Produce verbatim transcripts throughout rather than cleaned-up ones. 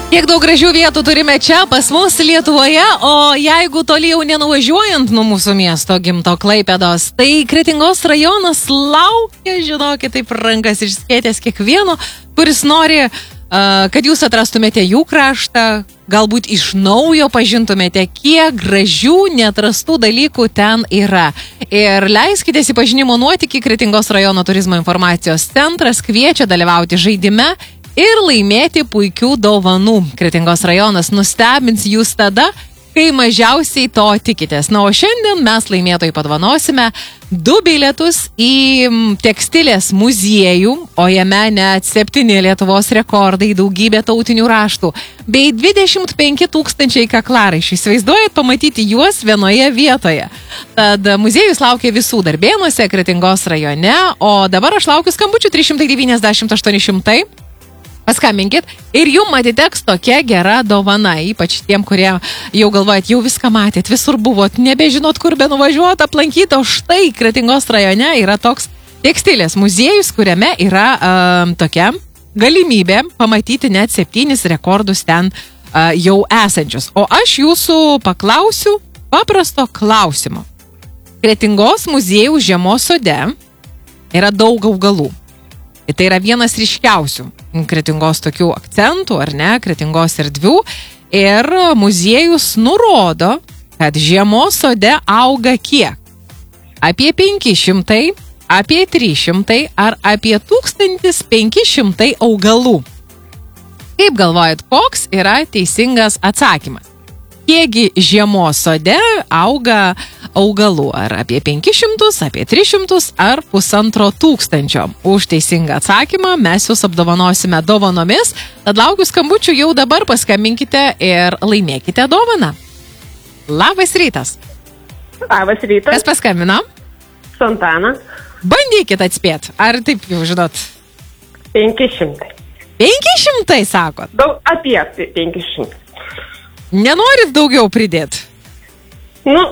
Kiek daug gražių vietų turime čia pas mus Lietuvoje, o jeigu toli jau nenuvažiuojant nuo mūsų miesto gimto Klaipėdos, tai Kretingos rajonas laukia, žinokit, taip rankas išskėtęs kiekvieno, kuris nori, uh, kad jūs atrastumėte jų kraštą, galbūt iš naujo pažintumėte, kiek gražių neatrastų dalykų ten yra. Ir leiskitės į pažinimo nuotykį, Kretingos rajono turizmo informacijos centras kviečia dalyvauti žaidime ir laimėti puikių dovanų. Kretingos rajonas nustebins jūs tada, kai mažiausiai to tikitės. Na, o šiandien mes laimėtojai padovanosime du bilietus į tekstilės muziejų, o jame net septyni Lietuvos rekordai, daugybė tautinių raštų, bei dvidešimt penki tūkstančiai kaklaraiščių. Įsivaizduojat pamatyti juos vienoje vietoje. Tad muziejus laukia visų Darbėnuose, Kretingos rajone, o dabar aš laukiu skambučių trys šimtai devyniasdešimt aštuoni šimtai. Paskambinkit ir jums atiteks tokia gera dovana, ypač tiem, kurie jau galvojat, jau viską matėt, visur buvot, nebežinot, kur be nuvažiuot, aplankyti, o štai Kretingos rajone yra toks tekstilės muziejus, kuriame yra uh, tokia galimybė pamatyti net septynis rekordus ten uh, jau esančius. O aš jūsų paklausiu paprasto klausimo. Kretingos muziejaus žiemos sode yra daug augalų. Tai yra vienas ryškiausių Kretingos tokių akcentų, ar ne, Kretingos erdvių. Ir muziejus nurodo, kad žiemos sode auga kiek? Apie penki šimtai, apie trys šimtai ar apie tūkstantis penki šimtai augalų. Kaip galvojat, koks yra teisingas atsakymas? Kiekgi žiemos sode auga augalų? Ar apie penkis šimtus, apie tris šimtus ar pusantro tūkstančio? Už teisingą atsakymą mes jūs apdovanosime dovanomis. Tad laukiu skambučių, jau dabar paskambinkite ir laimėkite dovaną. Labas rytas. Labas rytas. Kas paskambino? Santana. Bandykit atspėt. Ar taip jau žinot? penki šimtai. penki šimtai sakot? Daug apie penki šimtai. Nenorit daugiau pridėti? Nu,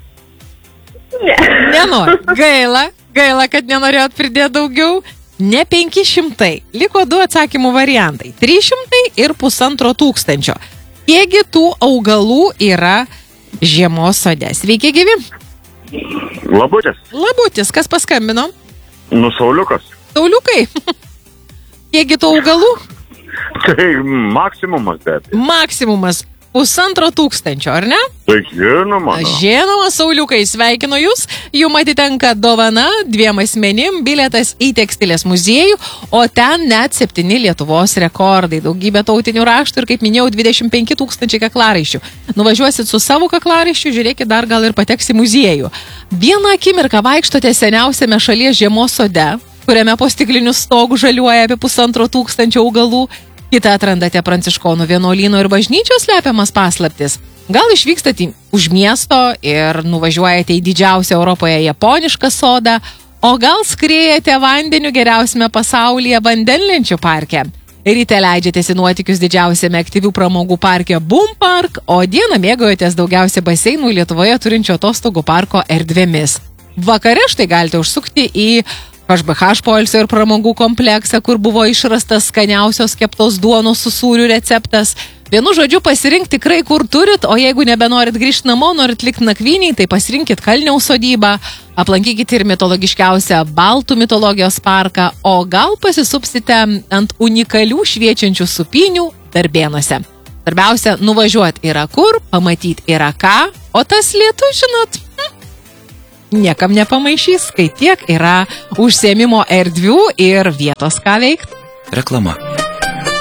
ne. Nenori. Gaila, gaila, kad nenorėjot pridėti daugiau. Ne penki šimtai. Liko du atsakymų variantai. trys šimtai ir pusantro tūkstančio. Kiekgi tų augalų yra žiemos sode? Sveiki, gyvi. Labutis. Labutis. Kas paskambino? Nu, Sauliukas. Sauliukai. Kiekgi tų augalų? Tai maksimumas, bet. Maksimumas. Pusantro tūkstančio, ar ne? Tai žinoma. Žinoma, Sauliukai, sveikinu jūs. Jums atitenka dovana dviem asmenim, bilietas į tekstilės muziejų, o ten net septyni Lietuvos rekordai, daugybė tautinių raštų ir, kaip minėjau, dvidešimt penki tūkstančiai kaklaraiščių. Nuvažiuosit su savo kaklaraiščiu, žiūrėkit, dar gal ir pateks į muziejų. Vieną akimirką vaikštote seniausiame šalies žiemos sode, kuriame po stikliniu stogu žaliuoja apie pusantro tūkstančio augalų. Kitą atrandate Pranciškonų vienuolyno ir bažnyčios slepiamas paslaptis. Gal išvykstate už miesto ir nuvažiuojate į didžiausią Europoje japonišką sodą, o gal skriejate vandeniu geriausiame pasaulyje vandenlenčių parke. Ryte leidžiatės į nuotykius didžiausiame aktyvių pramogų parke Boom Park, o dieną mėgaujatės daugiausia baseinų Lietuvoje turinčio atostogų parko erdvėmis. Vakare štai galite užsukti į H B H poilsio ir pramogų kompleksą, kur buvo išrastas skaniausios keptos duonos su sūriu receptas. Vienu žodžiu, pasirink tikrai, kur turit, o jeigu nebenorit grįžti namo, norit likti nakvyniai, tai pasirinkit Kalniaus sodybą, aplankykite ir mitologiškiausią Baltų mitologijos parką, o gal pasisupsite ant unikalių šviečiančių supynių Darbėnuose. Svarbiausia, nuvažiuoti yra kur, pamatyti yra ką, o tas lietus, žinot, niekam nepamaišys, kai tiek yra užsiėmimo erdvių ir vietos ką veikti. Reklama.